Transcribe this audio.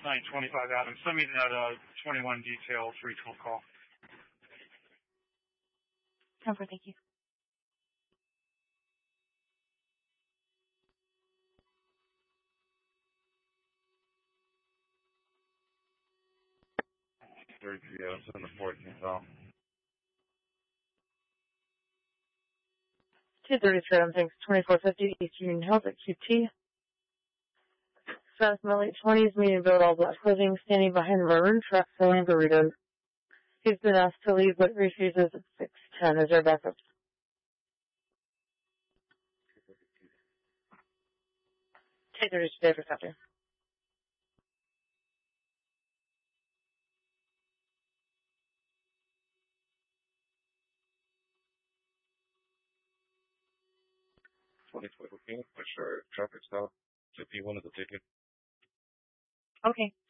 925 Adams. Send me that 21 detail 312 call. Over, thank you. Adams on the 14th call. 233 Adams, thanks. 2450 East Union Hills at QT. South late 20s, medium build, all black clothing, standing behind the maroon truck selling burritos. He's been asked to leave but refuses at 610. Is there backup? Take the day for copy. Okay, for sure. Traffic stop. 51 is the ticket. Okay.